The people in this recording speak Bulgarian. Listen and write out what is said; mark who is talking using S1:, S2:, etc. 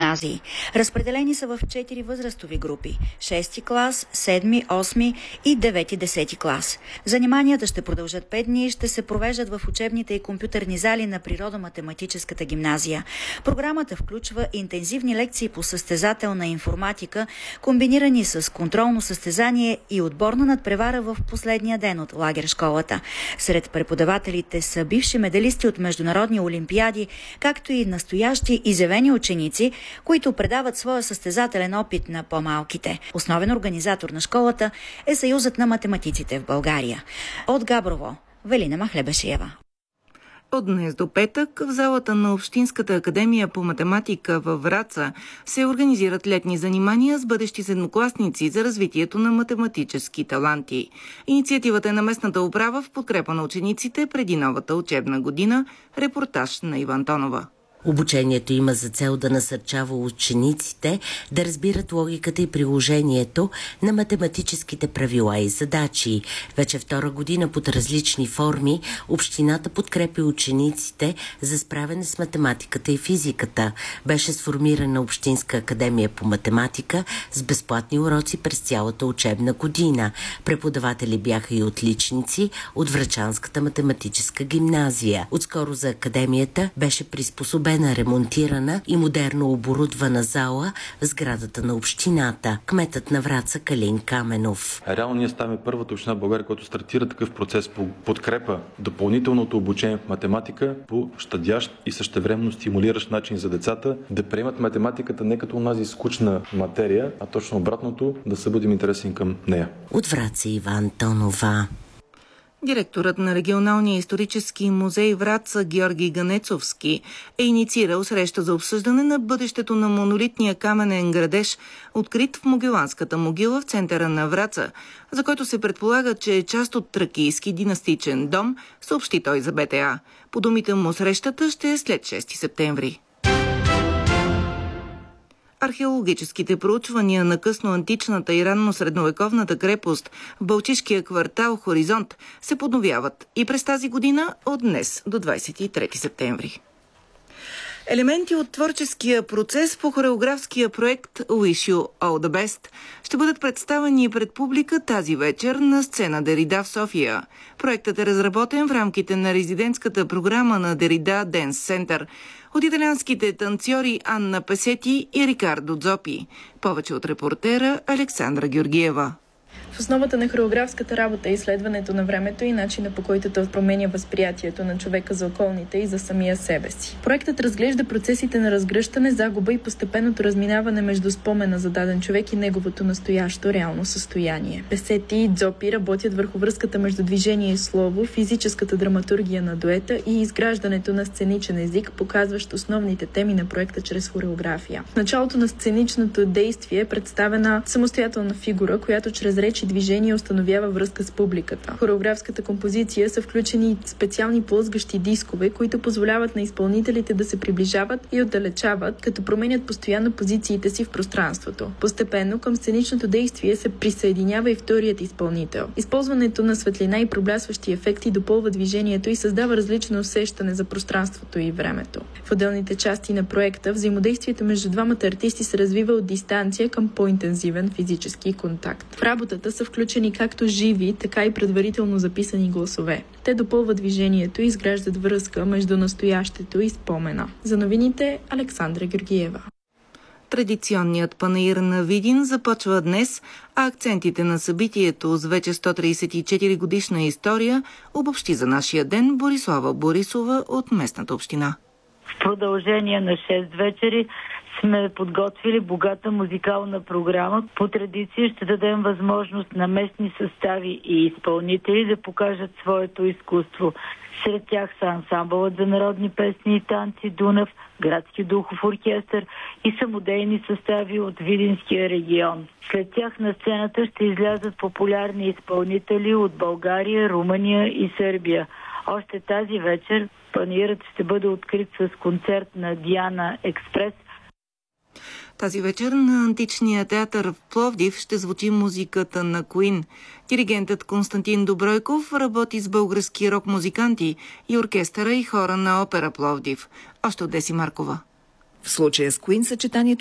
S1: гимназии. Разпределени са в 4 възрастови групи – 6 клас, 7, 8 и 9-10 клас. Заниманията ще продължат 5 дни и ще се провеждат в учебните и компютърни зали на Природо-математическата гимназия. Програмата включва интензивни лекции по състезателна информатика, комбинирани с контролно състезание и отборна надпревара в последния ден от лагер школата. Сред преподавателите са бивши медалисти от международни олимпиади, както и настоящи изявени ученици, които предават своя състезателен опит на по-малките. Основен организатор на школата е Съюзът на математиците в България. От Габрово, Велина Махлебешиева.
S2: От днес до петък в залата на Общинската академия по математика във Враца се организират летни занимания с бъдещи седмокласници за развитието на математически таланти. Инициативата е на местната управа в подкрепа на учениците преди новата учебна година. Репортаж на Иван Тонова.
S3: Обучението има за цел да насърчава учениците да разбират логиката и приложението на математическите правила и задачи. Вече втора година под различни форми общината подкрепи учениците за справяне с математиката и физиката. Беше сформирана Общинска академия по математика с безплатни уроци през цялата учебна година. Преподаватели бяха и отличници от Врачанската математическа гимназия. Отскоро за академията беше приспособена ремонтирана и модерно оборудвана зала в сградата на общината. Кметът на Враца Калин Каменов.
S4: Реално ние ставаме първата община в България, която стартира такъв процес по подкрепа допълнителното обучение в математика по щадящ и същевременно стимулиращ начин за децата да приемат математиката не като онази скучна материя, а точно обратното, да се бъдем интересни към нея.
S3: От Враца Иван Тонова.
S2: Директорът на регионалния исторически музей Враца Георги Ганецовски е инициирал среща за обсъждане на бъдещето на монолитния каменен градеж, открит в Могиланската могила в центъра на Враца, за който се предполага, че е част от тракийски династичен дом, съобщи той за БТА. По думите му срещата ще е след 6 септември. Археологическите проучвания на късноантичната и ранно-средновековната крепост в балчишкия квартал Хоризонт се подновяват и през тази година от днес до 23 септември. Елементи от творческия процес по хореографския проект Wish You All the Best ще бъдат представени пред публика тази вечер на сцена Дерида в София. Проектът е разработен в рамките на резидентската програма на Дерида Денс Център от италианските танцори Анна Песети и Рикардо Дзопи. Повече от репортера Александра Георгиева.
S5: В основата на хореографската работа е изследването на времето и начина, по който той променя възприятието на човека за околните и за самия себе си. Проектът разглежда процесите на разгръщане, загуба и постепенното разминаване между спомена за даден човек и неговото настоящо реално състояние. Песети и Дзопи работят върху връзката между движение и слово, физическата драматургия на дуета и изграждането на сценичен език, показващ основните теми на проекта чрез хореография. В началото на сценичното действие е представена самостоятелна фигура, която чрез реч и движение установява връзка с публиката. В хореографската композиция са включени специални плъзгащи дискове, които позволяват на изпълнителите да се приближават и отдалечават, като променят постоянно позициите си в пространството. Постепенно към сценичното действие се присъединява и вторият изпълнител. Използването на светлина и проблясващи ефекти допълва движението и създава различно усещане за пространството и времето. В отделните части на проекта взаимодействието между двамата артисти се развива от дистанция към по-интензивен физически контакт. В работата са включени както живи, така и предварително записани гласове. Те допълват движението и изграждат връзка между настоящето и спомена. За новините Александра Георгиева.
S2: Традиционният панаир на Видин започва днес, а акцентите на събитието с вече 134 годишна история обобщи за нашия ден Борислава Борисова от местната община.
S6: В продължение на 6 вечери сме подготвили богата музикална програма. По традиция ще дадем възможност на местни състави и изпълнители да покажат своето изкуство. Сред тях са ансамбълът за народни песни и танци Дунав, градски духов оркестър и самодейни състави от Видинския регион. След тях на сцената ще излязат популярни изпълнители от България, Румъния и Сърбия. Още тази вечер панаирът ще бъде открит с концерт на Диана Експрес.
S2: Тази вечер на Античния театър в Пловдив ще звучи музиката на Queen. Диригентът Константин Добройков работи с български рок-музиканти и оркестъра и хора на опера Пловдив. Още от Деси Маркова.
S7: В случая с Queen съчетанието